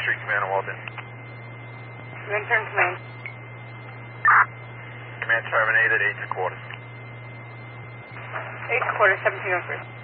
Street, Command Walden. Return command. Command terminated, 8 2/4. 8 2/4, 1703.